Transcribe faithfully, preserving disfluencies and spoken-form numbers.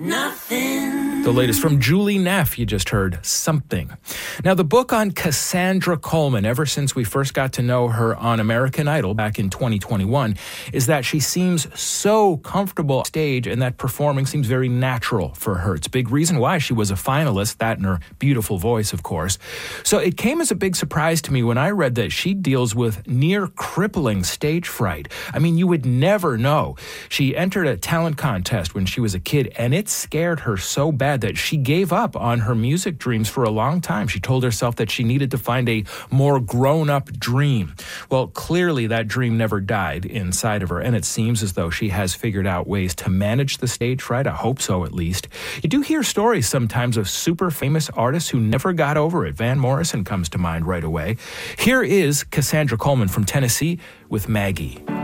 Nothing. The latest from Julie Neff, you just heard Something. Now, the book on Cassandra Coleman, ever since we first got to know her on American Idol back in twenty twenty-one, is that she seems so comfortable on stage and that performing seems very natural for her. It's a big reason why she was a finalist, that and her beautiful voice, of course. So it came as a big surprise to me when I read that she deals with near crippling stage fright. I mean, you would never know. She entered a talent contest when she was a kid, and it scared her so bad that she gave up on her music dreams for a long time. She told herself that she needed to find a more grown-up dream. Well, clearly that dream never died inside of her, and it seems as though she has figured out ways to manage the stage fright. I hope so, at least. You do hear stories sometimes of super famous artists who never got over it. Van Morrison comes to mind right away. Here is Cassandra Coleman from Tennessee with Maggie.